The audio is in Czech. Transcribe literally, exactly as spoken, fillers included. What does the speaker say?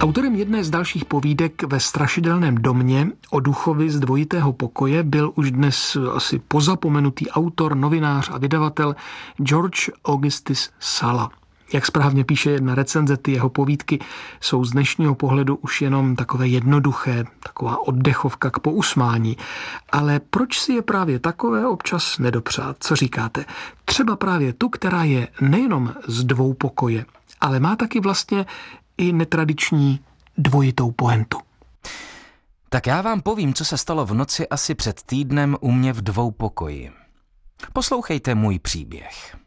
Autorem jedné z dalších povídek Ve strašidelném domě o duchovi z dvojitého pokoje byl už dnes asi pozapomenutý autor, novinář a vydavatel George Augustus Sala. Jak správně píše jedna recenze, ty jeho povídky jsou z dnešního pohledu už jenom takové jednoduché, taková oddechovka k pousmání. Ale proč si je právě takové občas nedopřát? Co říkáte? Třeba právě tu, která je nejenom z dvou pokoje, ale má taky vlastně i netradiční dvojitou pointu. Tak já vám povím, co se stalo v noci asi před týdnem u mě v dvou pokoji. Poslouchejte můj příběh.